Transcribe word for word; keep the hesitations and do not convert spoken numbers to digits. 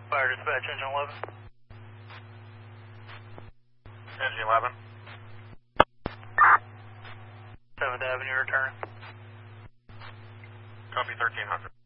Fire dispatch, engine eleven. Engine eleven. seventh Avenue return. Copy thirteen hundred.